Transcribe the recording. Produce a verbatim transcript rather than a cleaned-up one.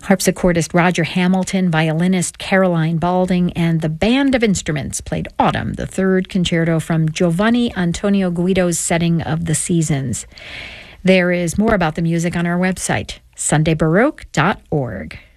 Harpsichordist Roger Hamilton, violinist Caroline Balding, and the Band of Instruments played Autumn, the third concerto from Giovanni Antonio Guido's setting of the Seasons. There is more about the music on our website, sunday baroque dot org.